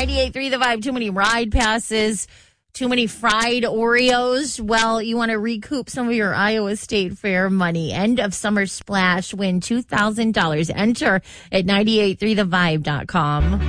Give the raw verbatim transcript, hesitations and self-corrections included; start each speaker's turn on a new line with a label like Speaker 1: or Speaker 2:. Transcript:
Speaker 1: ninety-eight point three The Vibe, too many ride passes, too many fried Oreos. Well, you want to recoup some of your Iowa State Fair money. End of summer splash. Win two thousand dollars. Enter at ninety-eight three the vibe dot com.